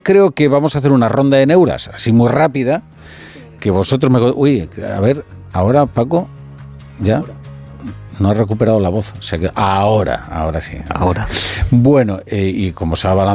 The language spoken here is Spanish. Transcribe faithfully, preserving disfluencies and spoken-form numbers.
Creo que vamos a hacer una ronda de neuras, así muy rápida, que vosotros me... Uy, a ver, ahora, Paco, ya no ha recuperado la voz. O sea que ahora, ahora sí. Ahora, Ahora. sí. Bueno, eh, y como se ha